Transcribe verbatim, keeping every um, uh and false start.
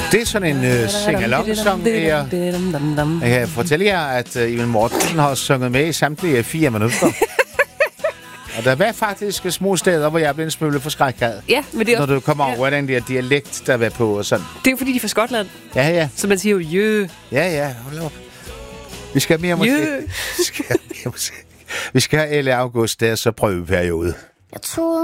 Det er sådan en øh, sing-along-sang her. Jeg kan fortælle jer, at øh, Ivan Mortensen har sunget med i samtlige fire minutter. Og der var faktisk små steder, hvor jeg blev en smule forskrækket. Ja, men det er når også... du kommer ja. over den der dialekt, der var på og sådan. Det er jo fordi, de er fra Skotland. Ja, ja. Så man siger jo, jø. Ja, ja. Hold op. Vi skal have mere musik. Vi skal have mere musik. Vi skal have Elle August, der så prøveperiode. Jeg troede